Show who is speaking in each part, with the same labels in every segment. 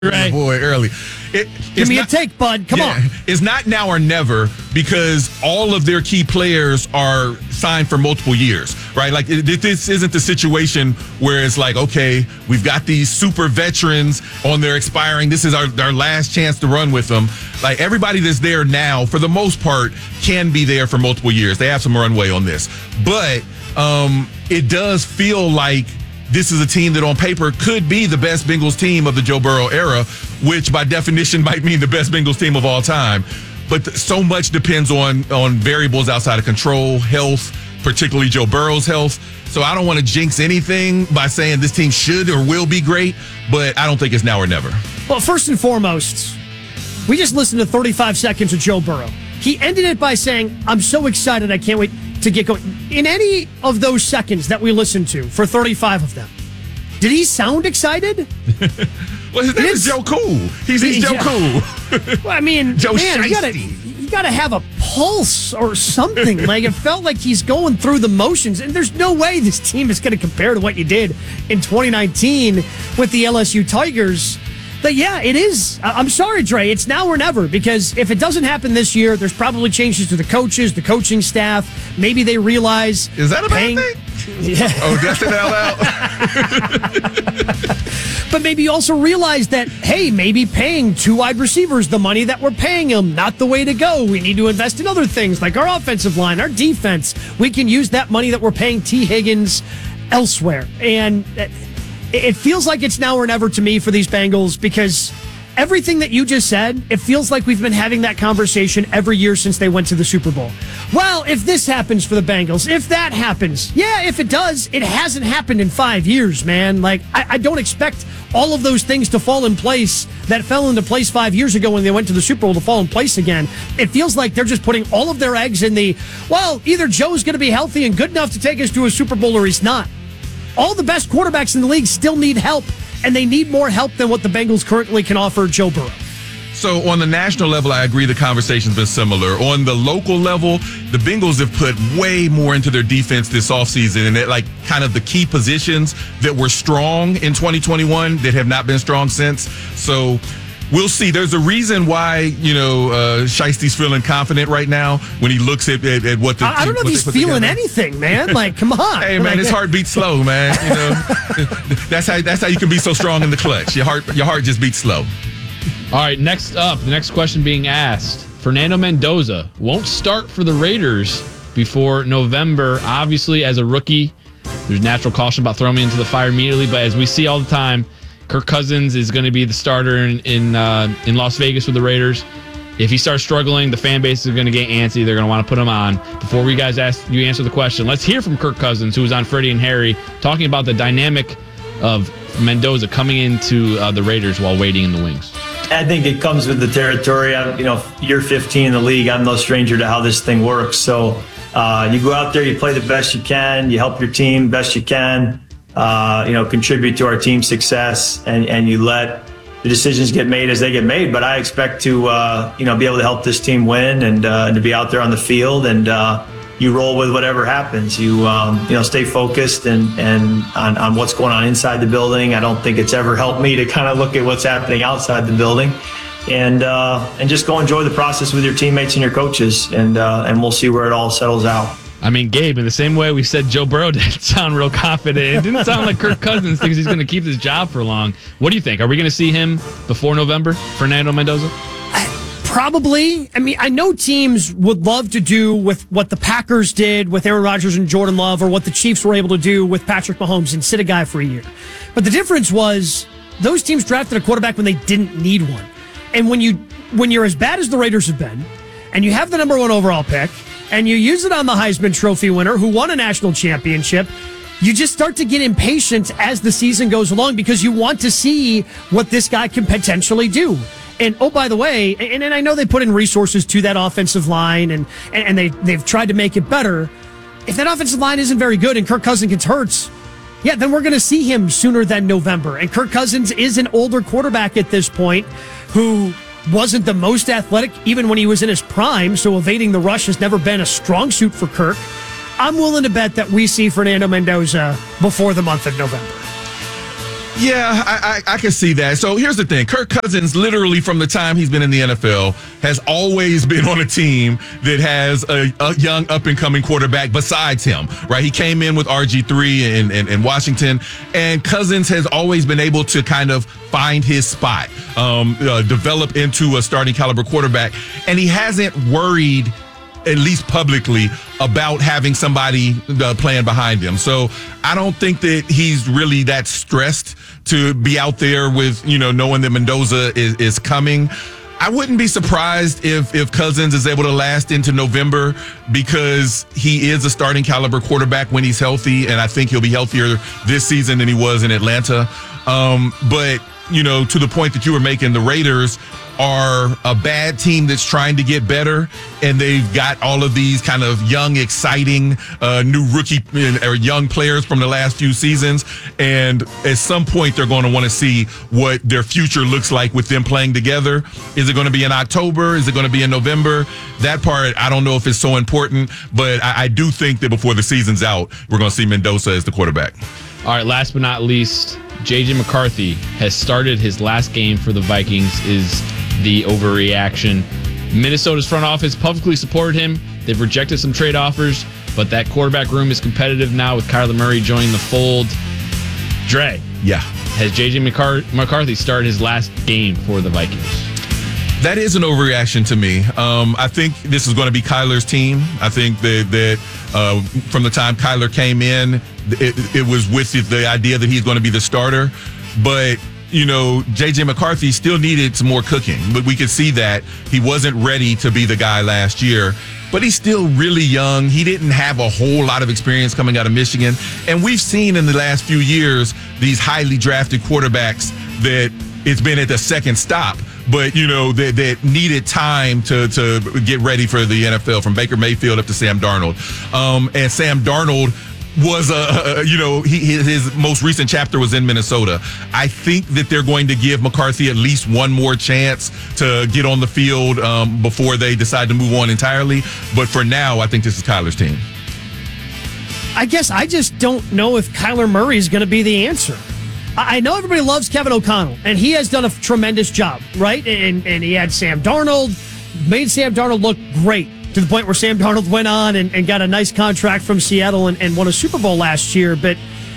Speaker 1: Right.
Speaker 2: Boy, early.
Speaker 1: Give me a take, bud. Come on.
Speaker 2: It's not now or never because all of their key players are signed for multiple years, right? Like, this isn't the situation where it's like, okay, we've got these super veterans on their expiring. This is our last chance to run with them. Like, everybody that's there now, for the most part, can be there for multiple years. They have some runway on this. But it does feel like this is a team that on paper could be the best Bengals team of the Joe Burrow era, which by definition might mean the best Bengals team of all time. But so much depends on variables outside of control, health, particularly Joe Burrow's health. So I don't want to jinx anything by saying this team should or will be great, but I don't think it's now or never.
Speaker 1: Well, first and foremost, we just listened to 35 seconds of Joe Burrow. He ended it by saying, I'm so excited, I can't wait to get going. In any of those seconds that we listened to, for 35 of them, did he sound excited?
Speaker 2: Well, his name is Joe Cool. He's Joe Cool.
Speaker 1: Well, I mean,
Speaker 2: Joe
Speaker 1: man, you gotta have a pulse or something. Like, it felt like he's going through the motions, and there's no way this team is going to compare to what you did in 2019 with the LSU Tigers. But yeah, it is. I'm sorry, Dre. It's now or never, because if it doesn't happen this year, there's probably changes to the coaches, the coaching staff. Maybe they realize.
Speaker 2: Is that a bad thing?
Speaker 1: Yeah.
Speaker 2: Oh, that's it out loud.
Speaker 1: But maybe you also realize that, hey, maybe paying two wide receivers the money that we're paying them, not the way to go. We need to invest in other things like our offensive line, our defense. We can use that money that we're paying T. Higgins elsewhere. And it feels like it's now or never to me for these Bengals, because everything that you just said, it feels like we've been having that conversation every year since they went to the Super Bowl. Well, if this happens for the Bengals, if that happens, yeah, if it does, it hasn't happened in 5 years, man. Like, I don't expect all of those things to fall in place that fell into place 5 years ago when they went to the Super Bowl to fall in place again. It feels like they're just putting all of their eggs in either Joe's going to be healthy and good enough to take us to a Super Bowl or he's not. All the best quarterbacks in the league still need help, and they need more help than what the Bengals currently can offer Joe Burrow.
Speaker 2: So on the national level, I agree the conversation's been similar. On the local level, the Bengals have put way more into their defense this offseason, and like kind of the key positions that were strong in 2021 that have not been strong since. So we'll see. There's a reason why, Shiesty's feeling confident right now when he looks at what the
Speaker 1: I don't know if he's feeling anything, man. Like, come on.
Speaker 2: Hey, man, his heart beats slow, man. That's how you can be so strong in the clutch. Your heart just beats slow.
Speaker 3: All right, next up, the next question being asked. Fernando Mendoza won't start for the Raiders before November. Obviously, as a rookie, there's natural caution about throwing me into the fire immediately, but as we see all the time, Kirk Cousins is going to be the starter in Las Vegas with the Raiders. If he starts struggling, the fan base is going to get antsy. They're going to want to put him on. Before you guys answer the question, let's hear from Kirk Cousins, who was on Freddie and Harry, talking about the dynamic of Mendoza coming into the Raiders while waiting in the wings.
Speaker 4: I think it comes with the territory. Year 15 in the league, I'm no stranger to how this thing works. So you go out there, you play the best you can, you help your team best you can. Contribute to our team's success, and you let the decisions get made as they get made. But I expect to, be able to help this team win and to be out there on the field, and you roll with whatever happens. You, stay focused and on what's going on inside the building. I don't think it's ever helped me to kind of look at what's happening outside the building, and just go enjoy the process with your teammates and your coaches, and we'll see where it all settles out.
Speaker 3: I mean, Gabe, in the same way we said Joe Burrow didn't sound real confident. It didn't sound like Kirk Cousins thinks he's going to keep his job for long. What do you think? Are we going to see him before November, Fernando Mendoza?
Speaker 1: Probably. I mean, I know teams would love to do with what the Packers did with Aaron Rodgers and Jordan Love, or what the Chiefs were able to do with Patrick Mahomes and sit a guy for a year. But the difference was those teams drafted a quarterback when they didn't need one. And when you're as bad as the Raiders have been, and you have the number 1 overall pick, and you use it on the Heisman Trophy winner who won a national championship, you just start to get impatient as the season goes along, because you want to see what this guy can potentially do. And, oh, by the way, and I know they put in resources to that offensive line, and they've tried to make it better. If that offensive line isn't very good and Kirk Cousins gets hurt, yeah, then we're going to see him sooner than November. And Kirk Cousins is an older quarterback at this point who wasn't the most athletic even when he was in his prime, so evading the rush has never been a strong suit for Kirk. I'm willing to bet that we see Fernando Mendoza before the month of November.
Speaker 2: Yeah, I can see that. So here's the thing. Kirk Cousins, literally from the time he's been in the NFL, has always been on a team that has a young up-and-coming quarterback besides him, right? He came in with RG3 in Washington, and Cousins has always been able to kind of find his spot, develop into a starting caliber quarterback, and he hasn't worried, at least publicly, about having somebody playing behind him. So I don't think that he's really that stressed to be out there with, knowing that Mendoza is coming. I wouldn't be surprised if Cousins is able to last into November, because he is a starting caliber quarterback when he's healthy, and I think he'll be healthier this season than he was in Atlanta. But to the point that you were making, the Raiders are a bad team that's trying to get better, and they've got all of these kind of young, exciting, new rookie or young players from the last few seasons. And at some point, they're going to want to see what their future looks like with them playing together. Is it going to be in October? Is it going to be in November? That part, I don't know if it's so important, but I do think that before the season's out, we're going to see Mendoza as the quarterback.
Speaker 3: All right, last but not least, J.J. McCarthy has started his last game for the Vikings, is the overreaction. Minnesota's front office publicly supported him. They've rejected some trade offers, but that quarterback room is competitive now with Kyler Murray joining the fold. Dre.
Speaker 2: Yeah.
Speaker 3: Has J.J. McCarthy started his last game for the Vikings?
Speaker 2: That is an overreaction to me. I think this is going to be Kyler's team. I think that from the time Kyler came in, it was with the idea that he's going to be the starter. But, J.J. McCarthy still needed some more cooking. But we could see that he wasn't ready to be the guy last year. But he's still really young. He didn't have a whole lot of experience coming out of Michigan. And we've seen in the last few years these highly drafted quarterbacks that it's been at the second stop, but that needed time to get ready for the NFL, from Baker Mayfield up to Sam Darnold. And Sam Darnold was his most recent chapter was in Minnesota. I think that they're going to give McCarthy at least one more chance to get on the field before they decide to move on entirely. But for now, I think this is Kyler's team.
Speaker 1: I guess I just don't know if Kyler Murray is going to be the answer. I know everybody loves Kevin O'Connell, and he has done a tremendous job, right? And he had Sam Darnold, made Sam Darnold look great, to the point where Sam Darnold went on and got a nice contract from Seattle and won a Super Bowl last year. But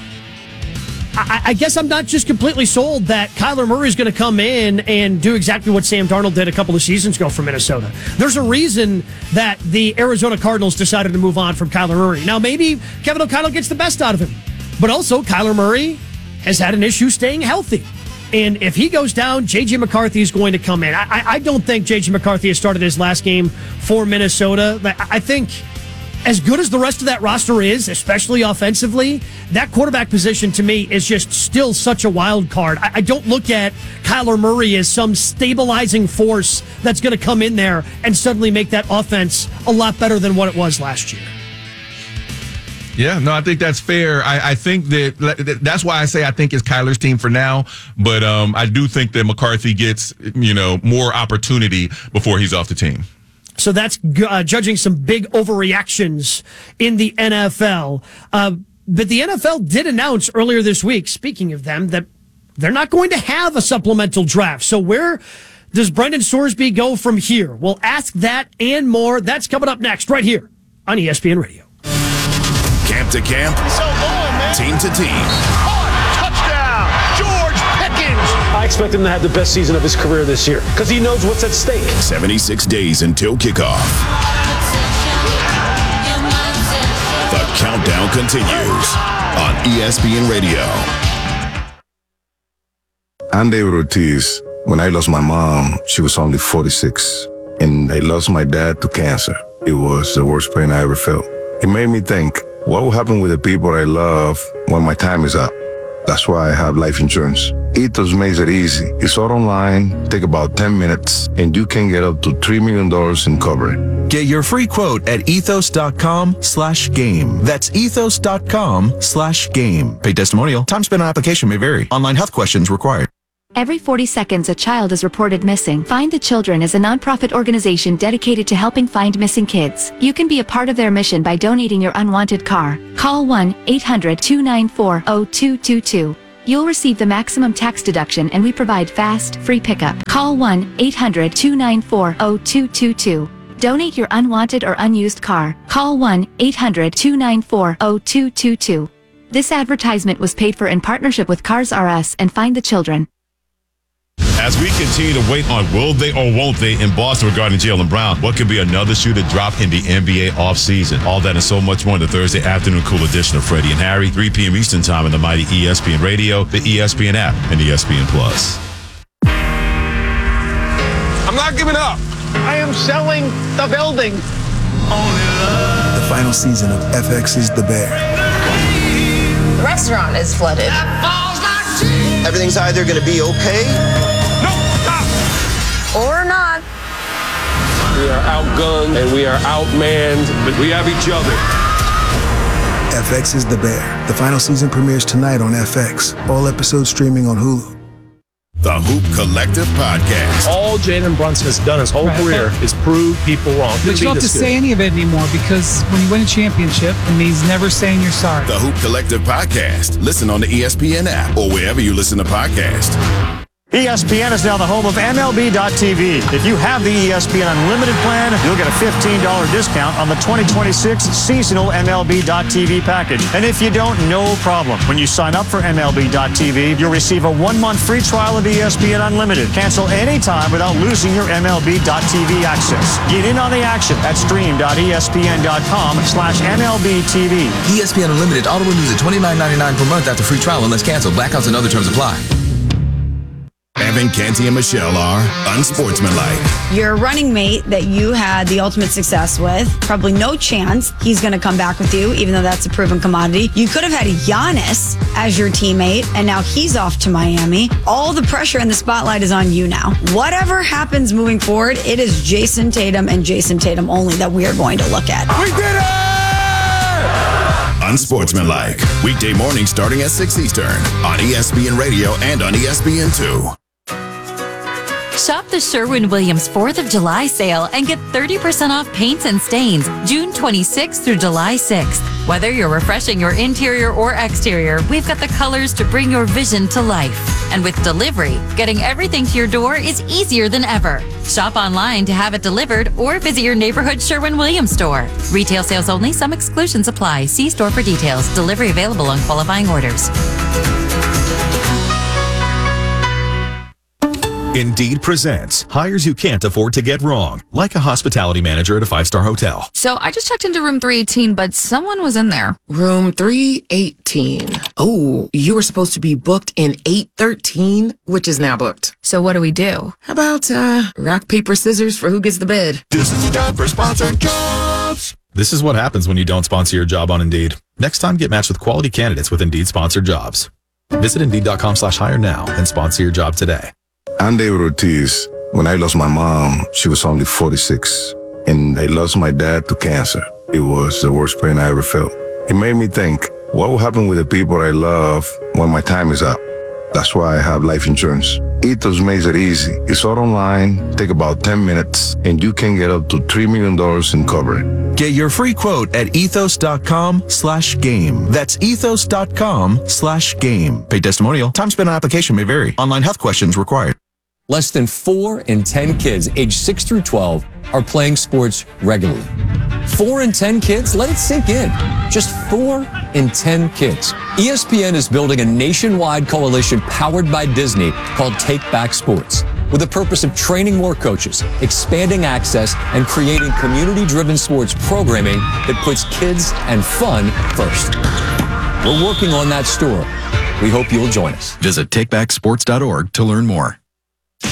Speaker 1: I guess I'm not just completely sold that Kyler Murray is going to come in and do exactly what Sam Darnold did a couple of seasons ago for Minnesota. There's a reason that the Arizona Cardinals decided to move on from Kyler Murray. Now, maybe Kevin O'Connell gets the best out of him, but also Kyler Murray has had an issue staying healthy. And if he goes down, J.J. McCarthy is going to come in. I don't think J.J. McCarthy has started his last game for Minnesota. I think as good as the rest of that roster is, especially offensively, that quarterback position to me is just still such a wild card. I don't look at Kyler Murray as some stabilizing force that's going to come in there and suddenly make that offense a lot better than what it was last year.
Speaker 2: Yeah, no, I think that's fair. I think that's why I say I think it's Kyler's team for now. But I do think that McCarthy gets, more opportunity before he's off the team.
Speaker 1: So that's judging some big overreactions in the NFL. But the NFL did announce earlier this week, speaking of them, that they're not going to have a supplemental draft. So where does Brendan Sorsby go from here? We'll ask that and more. That's coming up next right here on ESPN Radio.
Speaker 5: Camp to camp, team to team.
Speaker 6: Touchdown, George Pickens.
Speaker 7: I expect him to have the best season of his career this year because he knows what's at stake.
Speaker 5: 76 days until kickoff. The countdown continues on ESPN Radio.
Speaker 8: I'm David Ortiz. When I lost my mom, she was only 46. And I lost my dad to cancer. It was the worst pain I ever felt. It made me think, what will happen with the people I love when my time is up? That's why I have life insurance. Ethos makes it easy. It's all online, take about 10 minutes, and you can get up to $3 million in coverage.
Speaker 9: Get your free quote at ethos.com/game. That's ethos.com/game. Paid testimonial. Time spent on application may vary. Online health questions required.
Speaker 10: Every 40 seconds, a child is reported missing. Find the Children is a nonprofit organization dedicated to helping find missing kids. You can be a part of their mission by donating your unwanted car. Call 1-800-294-0222. You'll receive the maximum tax deduction, and we provide fast, free pickup. Call 1-800-294-0222. Donate your unwanted or unused car. Call 1-800-294-0222. This advertisement was paid for in partnership with Cars R Us and Find the Children.
Speaker 5: As we continue to wait on will they or won't they in Boston regarding Jaylen Brown, what could be another shoe to drop in the NBA offseason? All that and so much more in the Thursday afternoon cool edition of Freddie and Harry, 3 p.m. Eastern Time on the mighty ESPN Radio, the ESPN app, and ESPN Plus.
Speaker 6: I'm not giving up. I am selling the building.
Speaker 11: The final season of FX is the Bear.
Speaker 12: The restaurant is flooded.
Speaker 13: Everything's either going to be okay,
Speaker 12: or not.
Speaker 7: We are outgunned and we are outmanned, but we have each other.
Speaker 11: FX is the Bear. The final season premieres tonight on FX. All episodes streaming on Hulu.
Speaker 5: The Hoop Collective Podcast.
Speaker 7: All Jalen Brunson has done his whole career is prove people wrong.
Speaker 14: But you don't have to say any of it anymore, because when you win a championship, it means never saying you're sorry.
Speaker 5: The Hoop Collective Podcast. Listen on the ESPN app or wherever you listen to podcasts.
Speaker 15: ESPN is now the home of MLB.tv. If you have the ESPN Unlimited plan, you'll get a $15 discount on the 2026 seasonal MLB.tv package. And if you don't, no problem. When you sign up for MLB.tv, you'll receive a 1-month free trial of ESPN Unlimited. Cancel anytime without losing your MLB.tv access. Get in on the action at stream.espn.com/MLBTV.
Speaker 16: ESPN Unlimited auto renews at $29.99 per month after free trial unless canceled. Blackouts and other terms apply.
Speaker 5: Evan, Canty, and Michelle are unsportsmanlike.
Speaker 12: Your running mate that you had the ultimate success with, probably no chance he's going to come back with you, even though that's a proven commodity. You could have had Giannis as your teammate, and now he's off to Miami. All the pressure and the spotlight is on you now. Whatever happens moving forward, it is Jason Tatum and Jason Tatum only that we are going to look at.
Speaker 5: We did it! Unsportsmanlike. Weekday mornings starting at 6 Eastern on ESPN Radio and on ESPN2.
Speaker 17: Shop the Sherwin-Williams 4th of July sale and get 30% off paints and stains June 26th through July 6th. Whether you're refreshing your interior or exterior, we've got the colors to bring your vision to life. And with delivery, getting everything to your door is easier than ever. Shop online to have it delivered or visit your neighborhood Sherwin-Williams store. Retail sales only. Some exclusions apply. See store for details. Delivery available on qualifying orders.
Speaker 18: Indeed presents hires you can't afford to get wrong, like a hospitality manager at a 5-star hotel.
Speaker 19: So I just checked into room 318, but someone was in there.
Speaker 20: Room 318. Oh, you were supposed to be booked in 813, which is now booked.
Speaker 19: So what do we do?
Speaker 20: How about rock, paper, scissors for who gets the bid?
Speaker 5: This is time for sponsored jobs.
Speaker 18: This is what happens when you don't sponsor your job on Indeed. Next time, get matched with quality candidates with Indeed sponsored jobs. Visit Indeed.com/hire now and sponsor your job today.
Speaker 8: I'm David Ortiz. When I lost my mom, she was only 46. And I lost my dad to cancer. It was the worst pain I ever felt. It made me think, what will happen with the people I love when my time is up? That's why I have life insurance. Ethos makes it easy. It's all online, take about 10 minutes, and you can get up to $3 million in coverage.
Speaker 9: Get your free quote at ethos.com/game. That's ethos.com/game. Paid testimonial. Time spent on application may vary. Online health questions required.
Speaker 21: Less than 4 in 10 kids aged 6 through 12 are playing sports regularly. 4 in 10 kids? Let it sink in. Just 4 in 10 kids. ESPN is building a nationwide coalition powered by Disney called Take Back Sports, with the purpose of training more coaches, expanding access, and creating community-driven sports programming that puts kids and fun first. We're working on that story. We hope you'll join us.
Speaker 9: Visit takebacksports.org to learn more.